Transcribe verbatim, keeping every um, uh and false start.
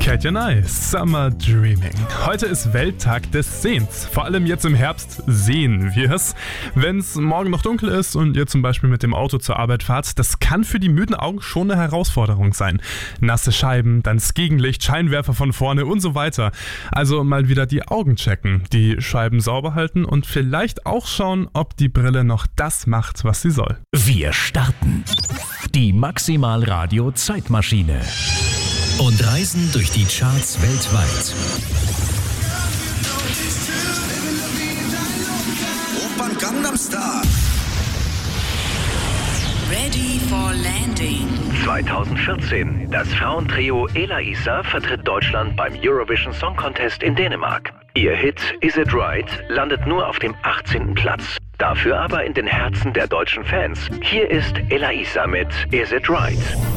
Katja Nye, Summer Dreaming. Heute ist Welttag des Sehens. Vor allem jetzt im Herbst sehen wir es. Wenn es morgen noch dunkel ist und ihr zum Beispiel mit dem Auto zur Arbeit fahrt, das kann für die müden Augen schon eine Herausforderung sein. Nasse Scheiben, dann das Gegenlicht, Scheinwerfer von vorne und so weiter. Also mal wieder die Augen checken, die Scheiben sauber halten und vielleicht auch schauen, ob die Brille noch das macht, was sie soll. Wir starten die Maximal Radio Zeitmaschine und reisen durch die Charts weltweit. Opern Gangnam Style. Ready for landing. zweitausendvierzehn. Das Frauentrio Ela-Isa vertritt Deutschland beim Eurovision Song Contest in Dänemark. Ihr Hit Is It Right landet nur auf dem achtzehnten Platz. Dafür aber in den Herzen der deutschen Fans. Hier ist Ela-Isa mit Is It Right.